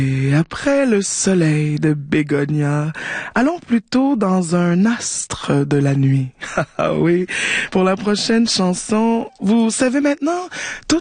Et après le soleil de Bégonia, allons plutôt dans un astre de la nuit. Ah oui, pour la prochaine chanson, vous savez maintenant,